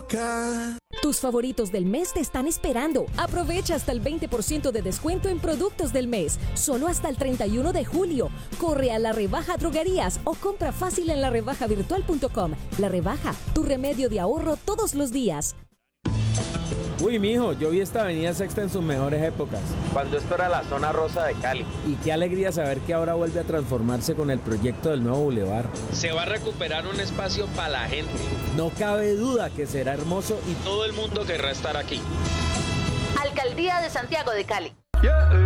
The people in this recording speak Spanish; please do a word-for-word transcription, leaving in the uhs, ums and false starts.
boca. Tus favoritos del mes te están esperando. Aprovecha hasta el veinte por ciento de descuento en productos del mes, solo hasta el treinta y uno de julio. Corre a La Rebaja Droguerías o compra fácil en la rebaja virtual punto com. La Rebaja, tu remedio de ahorro todos los días. Uy, mijo, yo vi esta avenida Sexta en sus mejores épocas. Cuando esto era la zona rosa de Cali. Y qué alegría saber que ahora vuelve a transformarse con el proyecto del nuevo bulevar. Se va a recuperar un espacio para la gente. No cabe duda que será hermoso y todo el mundo querrá estar aquí. Alcaldía de Santiago de Cali.